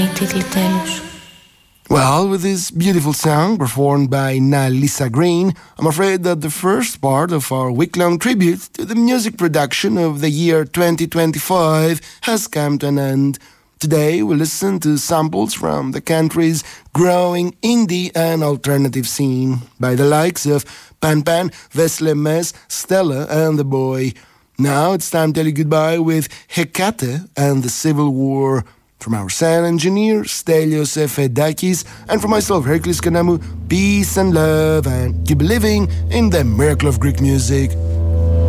τίτλοι τέλους. Well, with this beautiful song performed by Nalisa Green, I'm afraid that the first part of our week-long tribute to the music production of the year 2025 has come to an end. Today we'll listen to samples from the country's growing indie and alternative scene by the likes of Pan Pan, Vesle Mes, Stella and The Boy. Now it's time to tell you goodbye with Hecate and the Civil War. From our sound engineer, Stelios Efedakis, and from myself, Hercules Kanamu, peace and love, and keep living in the miracle of Greek music.